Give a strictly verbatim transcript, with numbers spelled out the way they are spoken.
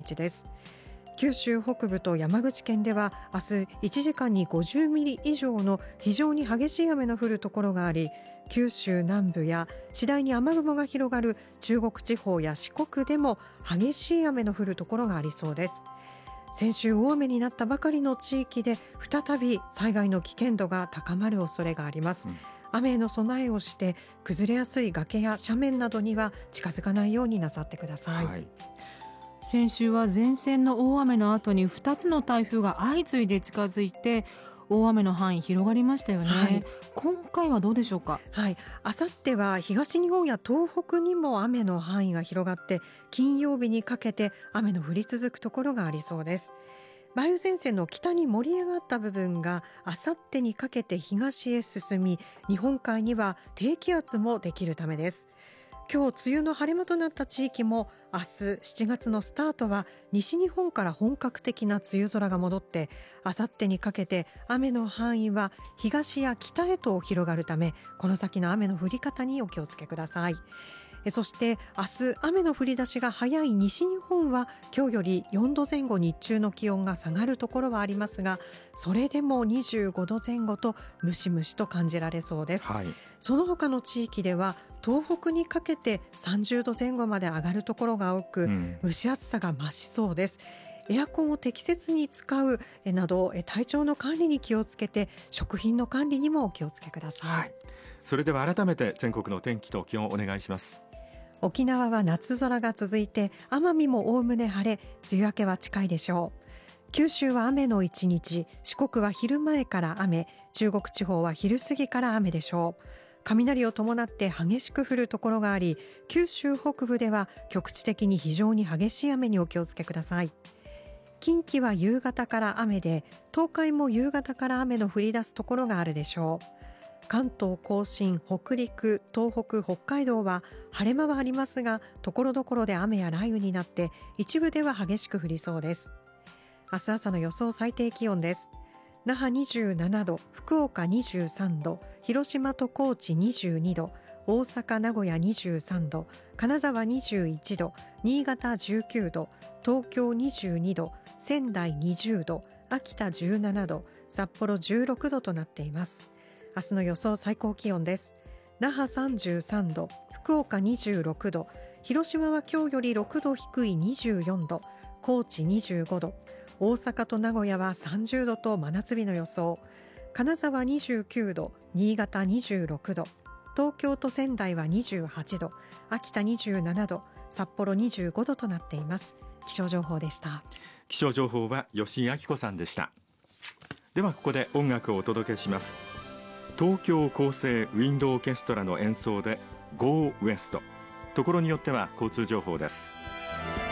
ちです。九州北部と山口県では明日いちじかんにごじゅうミリ以上の非常に激しい雨の降るところがあり、九州南部や次第に雨雲が広がる中国地方や四国でも激しい雨の降るところがありそうです。先週大雨になったばかりの地域で再び災害の危険度が高まる恐れがあります、うん、雨への備えをして崩れやすい崖や斜面などには近づかないようになさってください、はい。 先週は前線の大雨の後にふたつの台風が相次いで近づいて大雨の範囲広がりましたよね、はい、今回はどうでしょうか。 はい、あさっては東日本や東北にも雨の範囲が広がって金曜日にかけて雨の降り続くところがありそうです。梅雨前線の北に盛り上がった部分があさってにかけて東へ進み、日本海には低気圧もできるためです。今日梅雨の晴れ間となった地域も明日しちがつのスタートは西日本から本格的な梅雨空が戻って、あさってにかけて雨の範囲は東や北へと広がるため、この先の雨の降り方にお気をつけください。そして明日雨の降り出しが早い西日本は今日よりよんどぜん後日中の気温が下がるところはありますが、それでもにじゅうごどぜん後とムシムシと感じられそうです、はい。その他の地域では東北にかけてさんじゅうどぜん後まで上がるところが多く、うん、蒸し暑さが増しそうです。エアコンを適切に使うなど体調の管理に気をつけて、食品の管理にもお気をつけください、はい。 それでは改めて全国の天気と気温をお願いします。 沖縄は夏空が続いて奄美もおおむね晴れ、梅雨明けは近いでしょう。九州は雨の一日、四国は昼前から雨、中国地方は昼過ぎから雨でしょう。雷を伴って激しく降るところがあり、九州北部では局地的に非常に激しい雨にお気をつけください。近畿は夕方から雨で、東海も夕方から雨の降り出すところがあるでしょう。関東甲信、北陸、東北、北海道は晴れ間はありますが、ところどころで雨や雷雨になって一部では激しく降りそうです。明日朝の予想最低気温です。那覇にじゅうななど、福岡にじゅうさんど、広島と高知にじゅうにど、大阪、名古屋にじゅうさんど、金沢にじゅういちど、新潟じゅうきゅうど、東京にじゅうにど、仙台にじゅうど、秋田じゅうななど、札幌じゅうろくどとなっています。明日の予想最高気温です。那覇さんじゅうさんど、福岡にじゅうろくど、広島は今日よりろくど低いにじゅうよんど、高知にじゅうごど、大阪と名古屋はさんじゅうどと真夏日の予想、金沢にじゅうきゅうど、新潟にじゅうろくど、東京と仙台はにじゅうはちど、秋田にじゅうななど、札幌にじゅうごどとなっています。気象情報でした。 気象情報は吉井明子さんでした。ではここで音楽をお届けします。東京厚生ウィンドオーケストラの演奏で Go West。 ところによっては交通情報です。